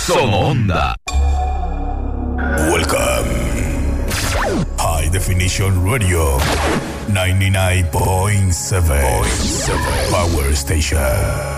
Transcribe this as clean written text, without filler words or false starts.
Somos Onda. Welcome. High Definition Radio 99.7 Power Station.